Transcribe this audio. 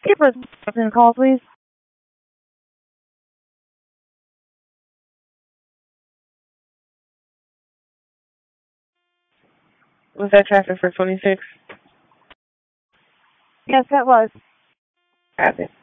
Hey, person, call, please. Was that traffic for 26? Yes, that was. Got it.